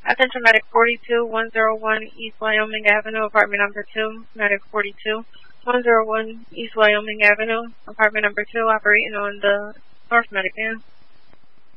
Attention Medic 42, 101 East Wyoming Avenue, apartment number 2. Medic 42, 101 East Wyoming Avenue, apartment number 2, operating on the North Medic van.